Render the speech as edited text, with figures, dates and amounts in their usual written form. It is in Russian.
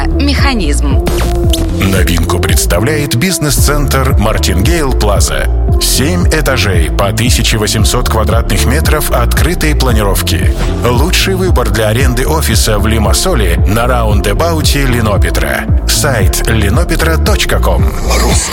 «Механизм». Новинку представляет бизнес-центр «Мартингейл Плаза». 7 этажей по 1800 квадратных метров открытой планировки. Лучший выбор для аренды офиса в Лимассоле на раундэбауте Линопетра. Сайт linopetra.com.